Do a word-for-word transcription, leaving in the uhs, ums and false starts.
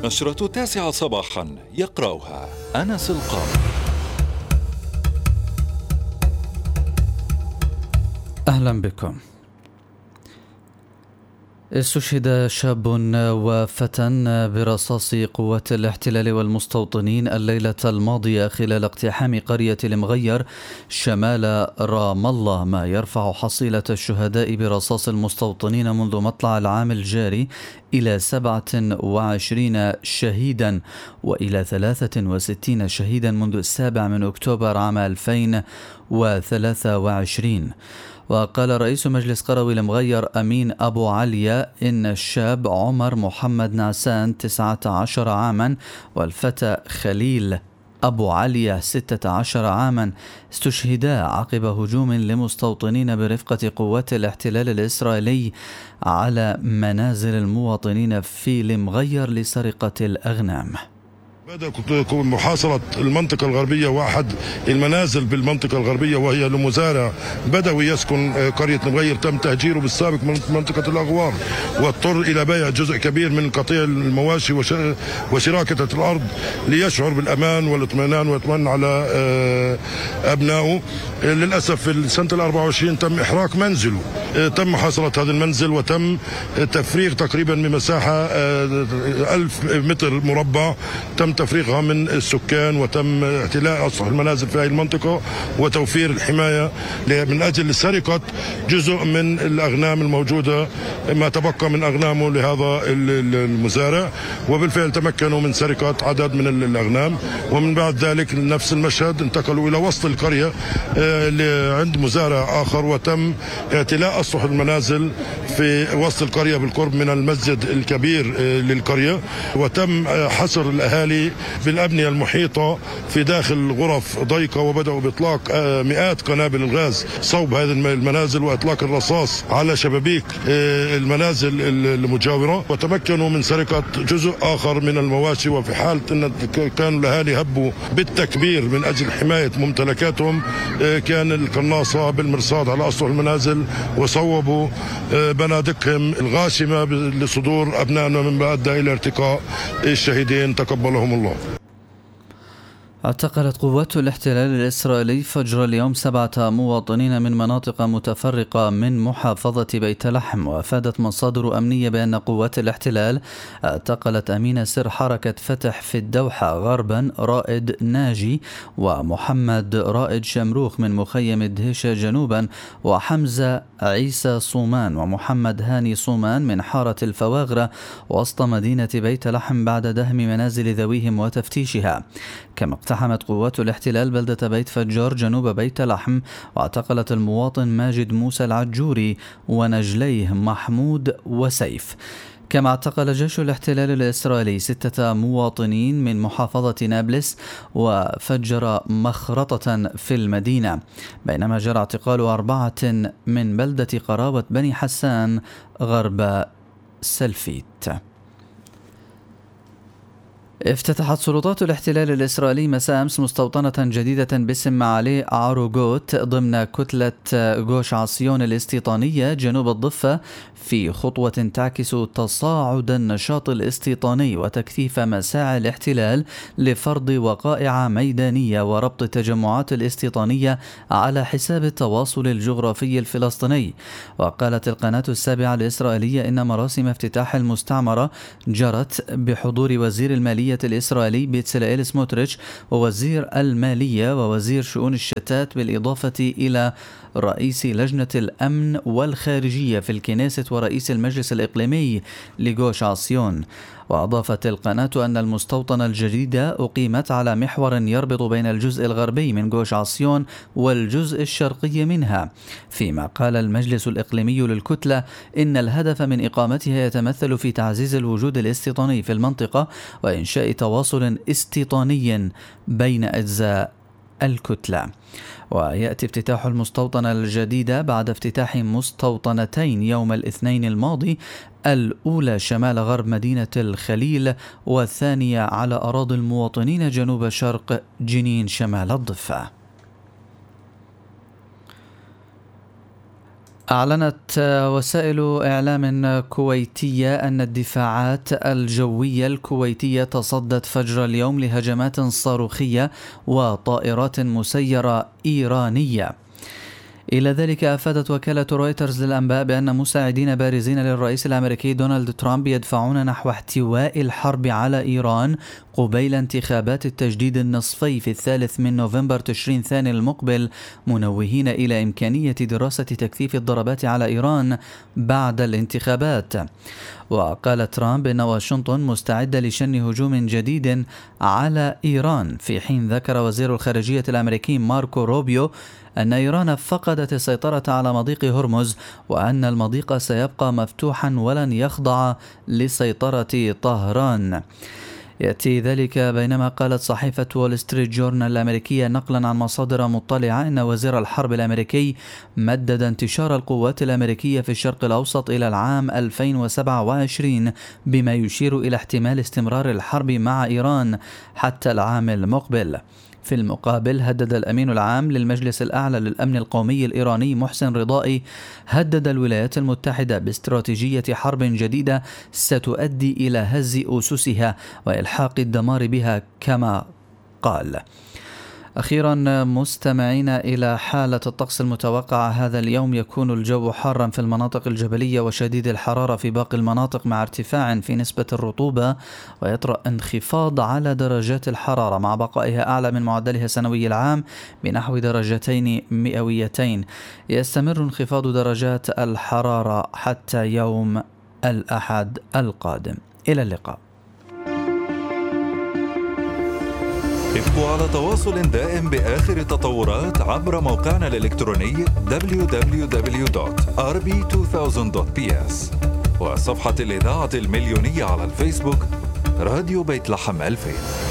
نشرة التاسعة صباحا يقرأها أنس القاضي. أهلا بكم. استشهد شاب وفتى برصاص قوات الاحتلال والمستوطنين الليلة الماضية خلال اقتحام قرية المغير شمال رام الله، ما يرفع حصيلة الشهداء برصاص المستوطنين منذ مطلع العام الجاري إلى سبعة وعشرين شهيدا وإلى ثلاثة وستين شهيدا منذ السابع من أكتوبر عام ألفين وثلاثة وعشرين. وقال رئيس مجلس قروي المغير أمين أبو عليا إن الشاب عمر محمد نعسان تسعة عشر عاما والفتى خليل أبو عليا ستة عشر عاما استشهدا عقب هجوم لمستوطنين برفقة قوات الاحتلال الإسرائيلي على منازل المواطنين في المغير لسرقة الأغنام. بدأ محاصرة المنطقة الغربية وأحد المنازل بالمنطقة الغربية وهي لمزارع بدوي يسكن قرية المغير، تم تهجيره بالسابق من منطقة الأغوار واضطر إلى بيع جزء كبير من قطيع المواشي وشراكة الأرض ليشعر بالأمان والاطمئنان ويطمئن على أبنائه. للأسف في سنة الأربعة وعشرين تم إحراق منزله، تم محاصرة هذا المنزل وتم تفريغ تقريبا من مساحة ألف متر مربع، تم تفريغها من السكان وتم احتلاء أسطح المنازل في هذه المنطقة وتوفير الحماية من أجل سرقة جزء من الأغنام الموجودة، ما تبقى من أغنامه لهذا المزارع. وبالفعل تمكنوا من سرقة عدد من الأغنام، ومن بعد ذلك نفس المشهد انتقلوا إلى وسط القرية عند مزارع آخر وتم احتلاء أسطح المنازل في وسط القرية بالقرب من المسجد الكبير للقرية، وتم حصر الأهالي بالأبنية المحيطة في داخل غرف ضيقة، وبدأوا بإطلاق مئات قنابل الغاز صوب هذه المنازل وإطلاق الرصاص على شبابيك المنازل المجاورة، وتمكنوا من سرقة جزء آخر من المواشي. وفي حالة أن كانوا الأهالي هبوا بالتكبير من أجل حماية ممتلكاتهم كان القناصة بالمرصاد على أسطح المنازل وصوبوا بنادقهم الغاشمة لصدور أبنائنا، مما أدى إلى ارتقاء الشهيدين تقبلهم الله. اعتقلت قوات الاحتلال الإسرائيلي فجر اليوم سبعة مواطنين من مناطق متفرقة من محافظة بيت لحم، وأفادت مصادر أمنية بأن قوات الاحتلال اعتقلت أمين سر حركة فتح في الدوحة غربا رائد ناجي، ومحمد رائد شمروخ من مخيم الدهشة جنوبا، وحمزة عيسى صومان ومحمد هاني صومان من حارة الفواغرة وسط مدينة بيت لحم بعد دهم منازل ذويهم وتفتيشها. كما اقتحمت قوات الاحتلال بلدة بيت فجار جنوب بيت لحم واعتقلت المواطن ماجد موسى العجوري ونجليه محمود وسيف. كما اعتقل جيش الاحتلال الإسرائيلي ستة مواطنين من محافظة نابلس وفجر مخرطة في المدينة، بينما جرى اعتقال أربعة من بلدة قراوة بني حسان غرب سلفيت. افتتحت سلطات الاحتلال الإسرائيلي مساء أمس مستوطنة جديدة باسم معالي عروغوت ضمن كتلة جوش عصيون الاستيطانية جنوب الضفة، في خطوة تعكس تصاعد النشاط الاستيطاني وتكثيف مساعي الاحتلال لفرض وقائع ميدانية وربط التجمعات الاستيطانية على حساب التواصل الجغرافي الفلسطيني. وقالت القناة السابعة الإسرائيلية إن مراسم افتتاح المستعمرة جرت بحضور وزير المالية الإسرائيلي بيتسلائيل سموتريتش ووزير المالية ووزير شؤون الشتات، بالإضافة إلى رئيس لجنة الأمن والخارجية في الكنيست ورئيس المجلس الإقليمي لجوش عصيون. وأضافت القناة أن المستوطنة الجديدة أقيمت على محور يربط بين الجزء الغربي من جوش عصيون والجزء الشرقي منها، فيما قال المجلس الإقليمي للكتلة إن الهدف من إقامتها يتمثل في تعزيز الوجود الاستيطاني في المنطقة وإنشاء تواصل استيطاني بين أجزاء الكتلة. ويأتي افتتاح المستوطنة الجديدة بعد افتتاح مستوطنتين يوم الاثنين الماضي، الأولى شمال غرب مدينة الخليل والثانية على أراضي المواطنين جنوب شرق جنين شمال الضفة. أعلنت وسائل إعلام كويتية أن الدفاعات الجوية الكويتية تصدت فجر اليوم لهجمات صاروخية وطائرات مسيرة إيرانية. إلى ذلك أفادت وكالة رويترز للأنباء بأن مساعدين بارزين للرئيس الأمريكي دونالد ترامب يدفعون نحو احتواء الحرب على إيران قبيل انتخابات التجديد النصفي في الثالث من نوفمبر تشرين ثاني المقبل، منوهين إلى إمكانية دراسة تكثيف الضربات على إيران بعد الانتخابات. وقال ترامب إن واشنطن مستعدة لشن هجوم جديد على إيران، في حين ذكر وزير الخارجية الأمريكي ماركو روبيو أن إيران فقدت السيطرة على مضيق هرمز، وأن المضيق سيبقى مفتوحا ولن يخضع لسيطرة طهران. يأتي ذلك بينما قالت صحيفة وول ستريت جورنال الأمريكية نقلا عن مصادر مطلعة أن وزير الحرب الأمريكي مدد انتشار القوات الأمريكية في الشرق الأوسط إلى العام ألفين وسبعة وعشرين، بما يشير إلى احتمال استمرار الحرب مع إيران حتى العام المقبل. في المقابل هدد الأمين العام للمجلس الأعلى للأمن القومي الإيراني محسن رضائي هدد الولايات المتحدة باستراتيجية حرب جديدة ستؤدي إلى هز أسسها وإلحاق الدمار بها كما قال. أخيرا مستمعين إلى حالة الطقس المتوقعة هذا اليوم، يكون الجو حارا في المناطق الجبلية وشديد الحرارة في باقي المناطق مع ارتفاع في نسبة الرطوبة، ويطرأ انخفاض على درجات الحرارة مع بقائها أعلى من معدلها السنوي العام بنحو درجتين مئويتين. يستمر انخفاض درجات الحرارة حتى يوم الأحد القادم. إلى اللقاء. ابقوا على تواصل دائم بآخر التطورات عبر موقعنا الإلكتروني دبليو دبليو دبليو دوت آر بي ألفين دوت بي إس وصفحة الإذاعة المليونية على الفيسبوك راديو بيت لحم ألفين.